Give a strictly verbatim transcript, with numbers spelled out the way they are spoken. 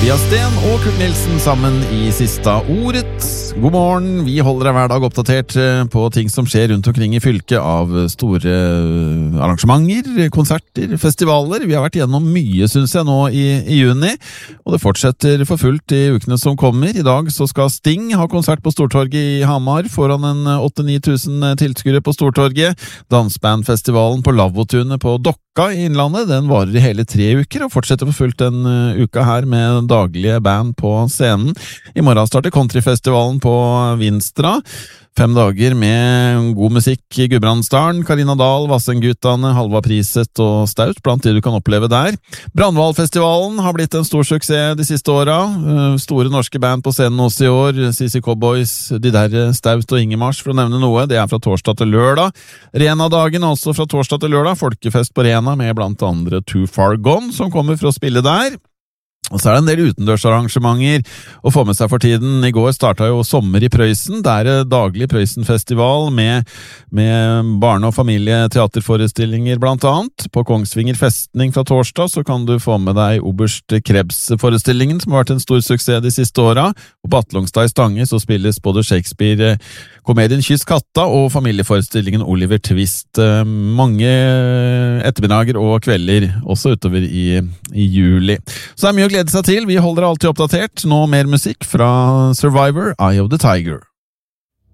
Mathias Sten og Kurt Nilsen sammen i sista ordet. God morgen, vi holder deg hver dag oppdatert på ting som skjer rundt omkring i fylket av store arrangementer, konserter, festivaler. Vi har vært gjennom mye, synes jeg, nå i, i juni, og det fortsetter for fullt i ukene som kommer. I dag så skal Sting ha konsert på Stortorget i Hamar foran en åtte til ni tusen tilskuere på Stortorget. Dansbandfestivalen på Lavotunet på Dokka i Innlandet, den varer i hele tre uker og fortsetter for fullt den uka her med daglige band på scenen. I morgen starter countryfestivalen på Vinstra. Fem dager med god musikk i Gudbrandsdalen, Karina Dahl, Vassendgutane, Halva Priset og Staut blant de du kan oppleve der. Brandvalfestivalen har blitt en stor suksess de siste åra. Store norske band på scenen også i år. C C Cowboys, de der Staut og Ingemars, for å nevne noe. Det er fra torsdag til lørdag. Rena-dagen også fra torsdag til lørdag. Folkefest på Rena med blant andre Too Far Gone, som kommer for å spille der. Og så er det en del utendørsarrangementer å få med seg for tiden. I går startet jo Sommer i Prøysen. Det er daglig Prøysen-festival med, med barne- og familieteaterforestillinger blant annet. På Kongsvinger festning fra torsdag så kan du få med deg Oberst Krebs-forestillingen, som har vært en stor suksess de siste åra. Og på Atlongstad i Stange så spilles både Shakespeare, komedien Kyss katta og familieforestillingen Oliver Twist. Mange ettermiddager og kvelder, også utover i, i juli. Så det er mye å glede seg til. Vi holder alltid oppdatert. Nå mer musikk fra Survivor, Eye of the Tiger.